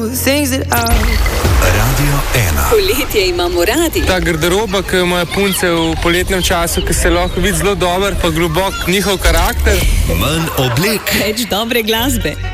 Radio 1. Poletje imamo radi. Ta garderoba, ki jo imajo punce v poletnem času, ki se lahko vidi zelo dober, pa globok njihov karakter. Manj oblek. Več dobre glasbe.